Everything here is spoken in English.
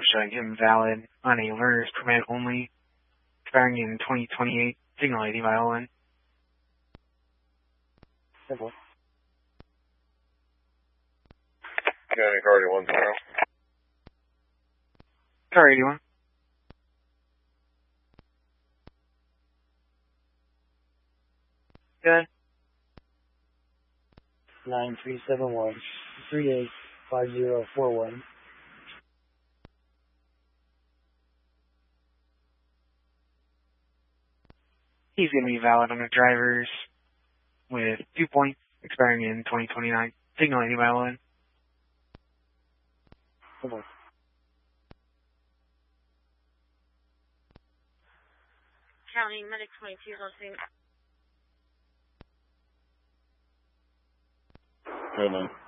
showing him valid on a learner's permit only, expiring in 2028. Signal 80 violin. Simple. County Car 81 0. Car 81. Good. 9371 385041. He's going to be valid on the drivers with 2 points, expiring in 2029. Signal 80 violin. Simple. County Medic 22 listening. Good, man.